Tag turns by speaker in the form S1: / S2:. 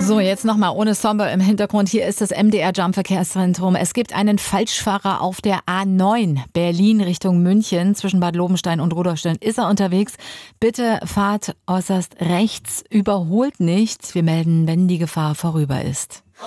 S1: So, jetzt nochmal ohne Somber im Hintergrund. Hier ist das MDR Jump Verkehrszentrum. Es gibt einen Falschfahrer auf der A9 Berlin Richtung München. Zwischen Bad Lobenstein und Rudolfstein ist er unterwegs. Bitte fahrt äußerst rechts, überholt nicht. Wir melden, wenn die Gefahr vorüber ist.